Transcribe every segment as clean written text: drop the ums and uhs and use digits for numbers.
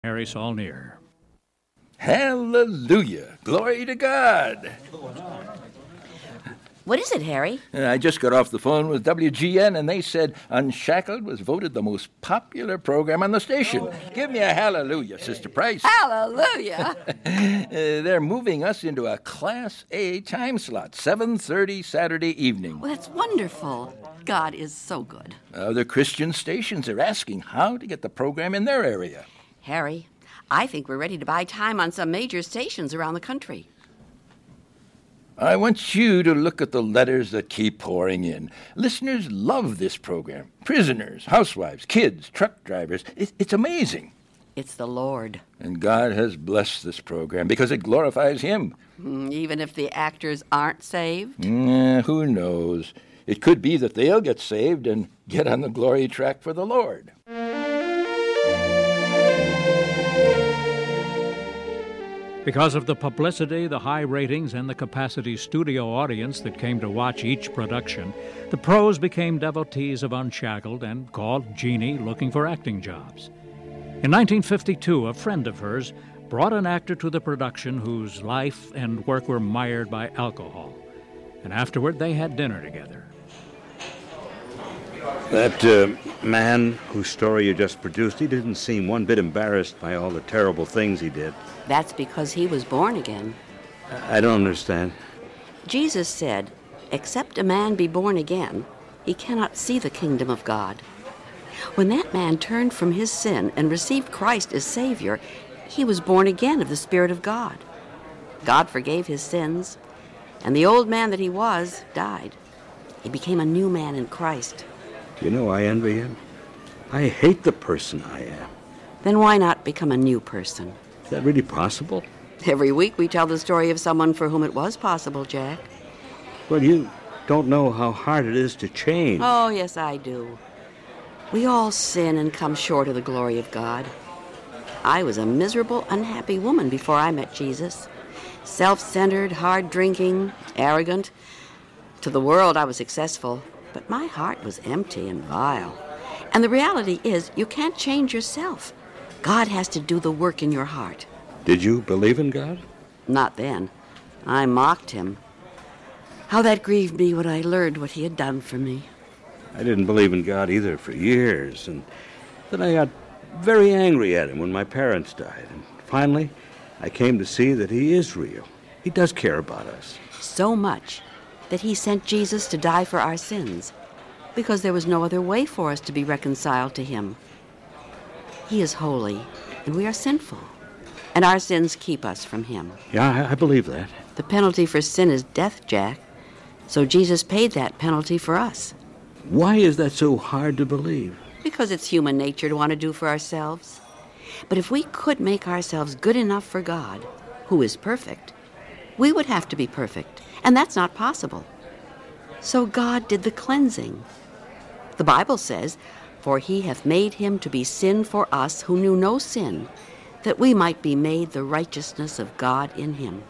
Harry Saulnier. Hallelujah. Glory to God. What is it, Harry? I just got off the phone with WGN, and they said Unshackled was voted the most popular program on the station. Give me a hallelujah, Sister Price. Hallelujah. They're moving us into a Class A time slot, 7:30 Saturday evening. Well, that's wonderful. God is so good. Other Christian stations are asking how to get the program in their area. Harry, I think we're ready to buy time on some major stations around the country. I want you to look at the letters that keep pouring in. Listeners love this program. Prisoners, housewives, kids, truck drivers. It's amazing. It's the Lord. And God has blessed this program because it glorifies Him. Even if the actors aren't saved? Who knows? It could be that they'll get saved and get on the glory track for the Lord. Because of the publicity, the high ratings, and the capacity studio audience that came to watch each production, the pros became devotees of Unshackled and called Jeannie looking for acting jobs. In 1952, a friend of hers brought an actor to the production whose life and work were mired by alcohol, and afterward they had dinner together. That man whose story you just produced, he didn't seem one bit embarrassed by all the terrible things he did. That's because he was born again. I don't understand. Jesus said, "Except a man be born again, he cannot see the kingdom of God." When that man turned from his sin and received Christ as Savior, he was born again of the Spirit of God. God forgave his sins, and the old man that he was died. He became a new man in Christ. Do you know I envy him? I hate the person I am. Then why not become a new person? Is that really possible? Every week we tell the story of someone for whom it was possible, Jack. Well, you don't know how hard it is to change. Oh, yes, I do. We all sin and come short of the glory of God. I was a miserable, unhappy woman before I met Jesus. Self-centered, hard-drinking, arrogant. To the world, I was successful, but my heart was empty and vile. And the reality is, you can't change yourself. God has to do the work in your heart. Did you believe in God? Not then. I mocked him. How that grieved me when I learned what he had done for me. I didn't believe in God either for years, and then I got very angry at him when my parents died. And finally, I came to see that he is real. He does care about us. So much that he sent Jesus to die for our sins, because there was no other way for us to be reconciled to him. He is holy, and we are sinful, and our sins keep us from him. Yeah, I believe that. The penalty for sin is death, Jack, so Jesus paid that penalty for us. Why is that so hard to believe? Because it's human nature to want to do for ourselves. But if we could make ourselves good enough for God, who is perfect, we would have to be perfect, and that's not possible. So God did the cleansing. The Bible says, "For he hath made him to be sin for us who knew no sin, that we might be made the righteousness of God in him."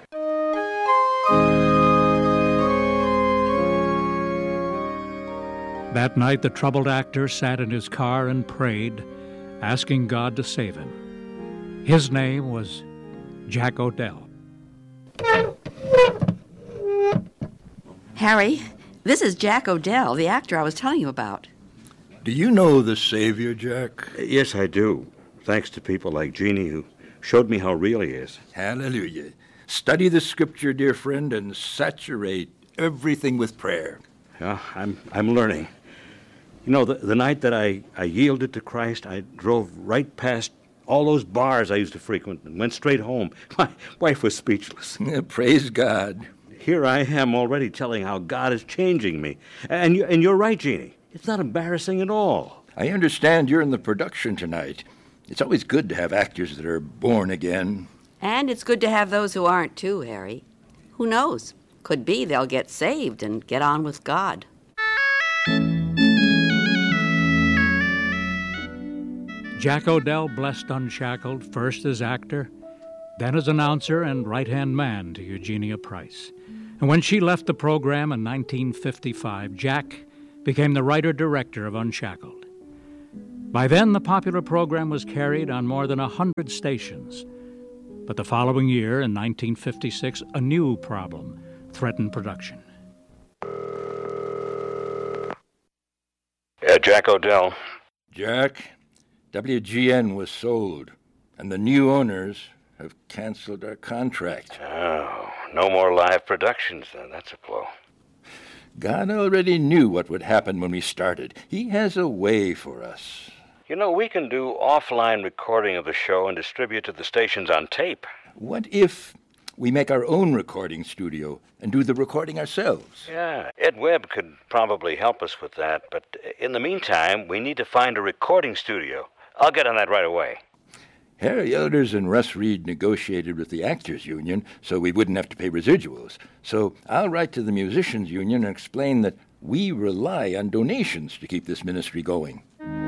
That night, the troubled actor sat in his car and prayed, asking God to save him. His name was Jack O'Dell. Harry, this is Jack O'Dell, the actor I was telling you about. Do you know the Savior, Jack? Yes, I do. Thanks to people like Jeannie who showed me how real he is. Hallelujah. Study the Scripture, dear friend, and saturate everything with prayer. Yeah, I'm learning. You know, the night that I yielded to Christ, I drove right past all those bars I used to frequent and went straight home. My wife was speechless. Praise God. Here I am already telling how God is changing me. And you're right, Jeannie. It's not embarrassing at all. I understand you're in the production tonight. It's always good to have actors that are born again. And it's good to have those who aren't, too, Harry. Who knows? Could be they'll get saved and get on with God. Jack O'Dell blessed Unshackled, first as actor, then as announcer and right-hand man to Eugenia Price. And when she left the program in 1955, Jack became the writer-director of Unshackled. By then, the popular program was carried on more than 100 stations. But the following year, in 1956, a new problem threatened production. Jack O'Dell. Jack, WGN was sold, and the new owners have canceled our contract. Oh, no more live productions then. That's a blow. God already knew what would happen when we started. He has a way for us. You know, we can do offline recording of the show and distribute to the stations on tape. What if we make our own recording studio and do the recording ourselves? Yeah, Ed Webb could probably help us with that, but in the meantime, we need to find a recording studio. I'll get on that right away. Harry Elders and Russ Reed negotiated with the Actors Union so we wouldn't have to pay residuals. So I'll write to the Musicians Union and explain that we rely on donations to keep this ministry going.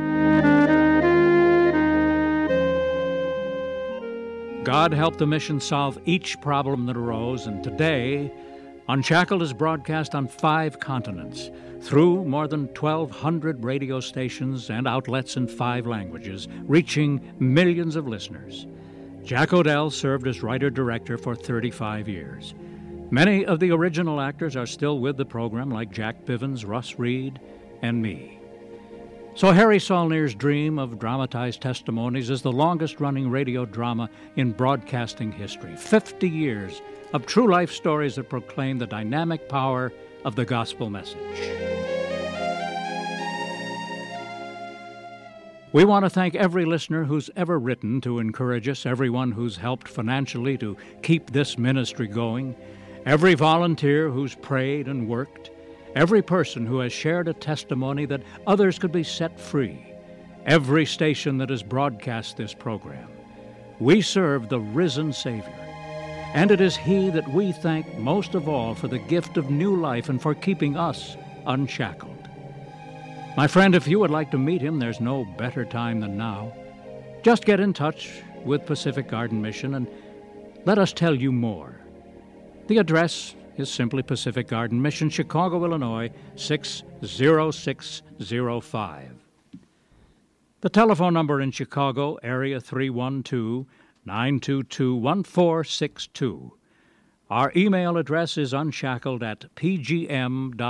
God helped the mission solve each problem that arose, and today, Unshackled is broadcast on 5 continents, through more than 1,200 radio stations and outlets in 5 languages, reaching millions of listeners. Jack O'Dell served as writer-director for 35 years. Many of the original actors are still with the program, like Jack Bivens, Russ Reed, and me. So Harry Saulnier's dream of dramatized testimonies is the longest-running radio drama in broadcasting history. 50 years of true life stories that proclaim the dynamic power of the gospel message. We want to thank every listener who's ever written to encourage us, everyone who's helped financially to keep this ministry going, every volunteer who's prayed and worked, every person who has shared a testimony that others could be set free, every station that has broadcast this program. We serve the risen Savior, and it is He that we thank most of all for the gift of new life and for keeping us unshackled. My friend, if you would like to meet Him, there's no better time than now. Just get in touch with Pacific Garden Mission and let us tell you more. The address is simply Pacific Garden Mission, Chicago, Illinois, 60605. The telephone number in Chicago, area 312-922-1462. Our email address is unshackled@pgm.org.